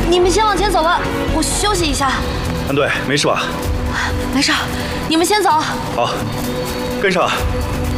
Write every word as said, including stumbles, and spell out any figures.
你们先往前走吧，我休息一下。 安队，没事吧？ 没事，你们先走。 好，跟上。